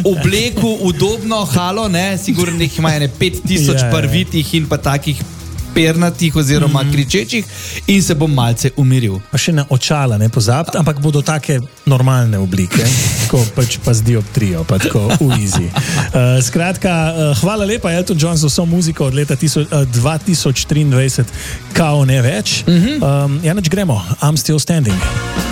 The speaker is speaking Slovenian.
obleku udobno halo, sigurno jih ima 5000 barvitih in pa takih pernatih oziroma kričečih in se bom malce umiril. Pa še na očala ne pozabiti, ampak bodo take normalne oblike, ko pač pa z dioptrijo, pa tako easy. Skratka, hvala lepa Elton John za vso muziko od leta 2023, kao ne več. Janoč, gremo. I'm Still Standing.